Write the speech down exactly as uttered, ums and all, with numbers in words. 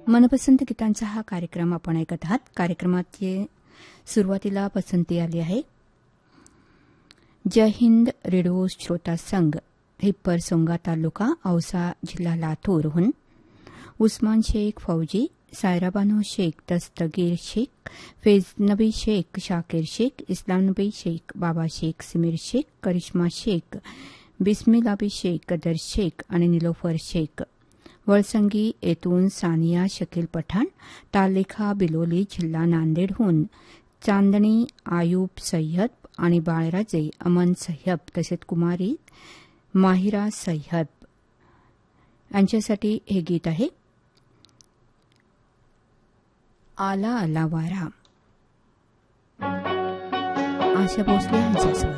मनपसंत गीतांचा हा कार्यक्रम आपण ऐकत आहात. कार्यक्रमात सुरुवातीला पसंती आली आहे जय हिंद रेडिओ श्रोता संघ, हिप्पर सोंगा तालुका, औसा जिल्हा लातूरहून उस्मान शेख फौजी, सायराबानो शेख, दस्तगीर शेख, फैज नबी शेख, शाकीर शेख, इस्लाम नबी शेख, बाबा शेख, समीर शेख, करिश्मा शेख, बिस्मिलाबी शेख, कदर शेख आणि निलोफर शेख. वळसंगी येथून सानिया शकील पठाण, तालेखा बिलोली जिल्हा नांदेडहून चांदणी आयूब सय्यद आणि बाळराजे अमन सय्यद तसेच कुमारी माहिरा सय्यद यांच्यासाठी हे गीत आहे आला आला वारा. आशा भोसले यांचा स्वर.